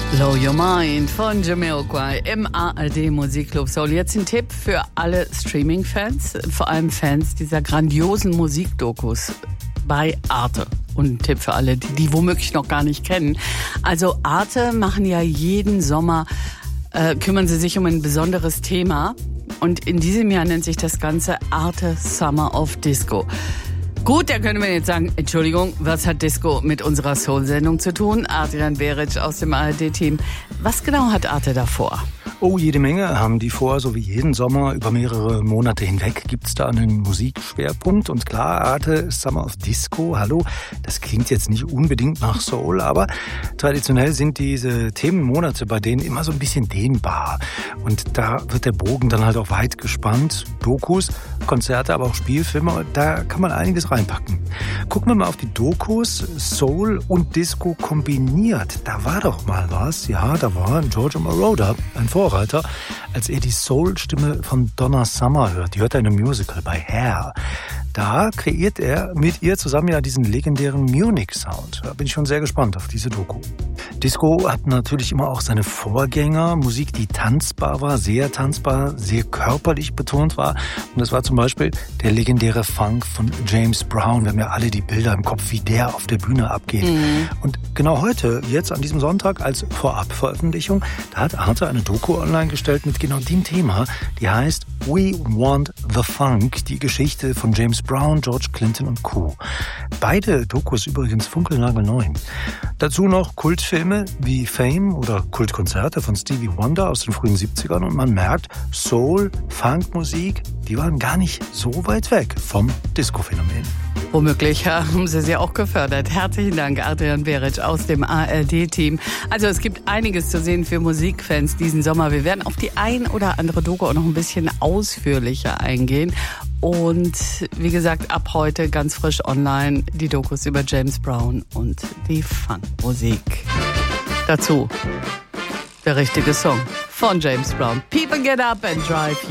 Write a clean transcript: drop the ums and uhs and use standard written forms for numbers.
Blow Your Mind von Jamiroquai im ARD Musikclub Soul. Jetzt ein Tipp für alle Streaming-Fans, vor allem Fans dieser grandiosen Musikdokus bei Arte. Und ein Tipp für alle, die womöglich noch gar nicht kennen. Also Arte machen ja jeden Sommer, kümmern sie sich um ein besonderes Thema. Und in diesem Jahr nennt sich das Ganze Arte Summer of Disco. Gut, da können wir jetzt sagen, Entschuldigung, was hat Disco mit unserer Soul-Sendung zu tun? Adrian Beric aus dem ARD-Team. Was genau hat Arte da vor? Oh, jede Menge haben die vor, so wie jeden Sommer über mehrere Monate hinweg gibt's da einen Musikschwerpunkt. Und klar, Arte Summer of Disco, hallo, das klingt jetzt nicht unbedingt nach Soul, aber traditionell sind diese Themenmonate bei denen immer so ein bisschen dehnbar. Und da wird der Bogen dann halt auch weit gespannt. Dokus, Konzerte, aber auch Spielfilme, da kann man einiges reinpacken. Gucken wir mal auf die Dokus, Soul und Disco kombiniert. Da war doch mal was, ja, da war Giorgio Moroder, ein Vorreiter, als er die Soul-Stimme von Donna Summer hört. Die hört er in einem Musical bei Hair. Da kreiert er mit ihr zusammen ja diesen legendären Munich-Sound. Da bin ich schon sehr gespannt auf diese Doku. Disco hat natürlich immer auch seine Vorgänger. Musik, die tanzbar war, sehr körperlich betont war. Und das war zum Beispiel der legendäre Funk von James Brown. Wir haben ja alle die Bilder im Kopf, wie der auf der Bühne abgeht. Und genau heute, jetzt an diesem Sonntag als Vorabveröffentlichung, da hat Arte eine Doku online gestellt mit genau dem Thema. Die heißt We Want the Funk, die Geschichte von James Brown, George Clinton und Co. Beide Dokus übrigens funkelnagelneu. Dazu noch Kultfilme wie Fame oder Kultkonzerte von Stevie Wonder aus den frühen 70ern und man merkt, Soul, Funkmusik, die waren gar nicht so weit weg vom Disco-Phänomen. Womöglich haben Sie auch gefördert. Herzlichen Dank, Adrian Beric aus dem ARD-Team. Also es gibt einiges zu sehen für Musikfans diesen Sommer. Wir werden auf die ein oder andere Doku auch noch ein bisschen ausführlicher eingehen. Und wie gesagt, ab heute ganz frisch online die Dokus über James Brown und die Funkmusik. Dazu der richtige Song von James Brown. People Get Up and Drive.